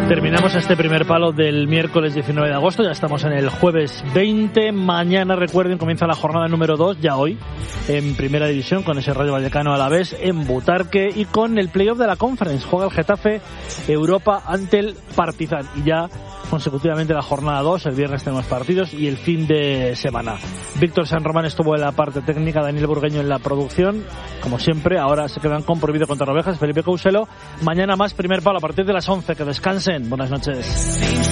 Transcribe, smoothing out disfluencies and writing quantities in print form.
Terminamos este primer palo del miércoles 19 de agosto, ya estamos en el jueves 20. Mañana, recuerden, comienza la jornada número 2, ya hoy, en Primera División, con ese Rayo Vallecano Alavés en Butarque y con el playoff de la Conference. Juega el Getafe Europa ante el Partizan y ya consecutivamente la jornada 2, el viernes tenemos partidos y el fin de semana. Víctor San Román estuvo en la parte técnica, Daniel Burgueño en la producción, como siempre. Ahora se quedan con Prohibido contra Ovejas, Felipe Couselo. Mañana más primer palo a partir de las 11, que descansen. Buenas noches.